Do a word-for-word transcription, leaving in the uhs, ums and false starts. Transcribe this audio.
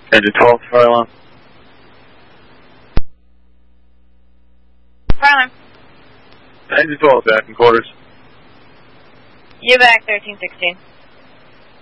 Engine twelve, fire alarm. Fire alarm. Engine twelve, back in quarters. You back thirteen sixteen.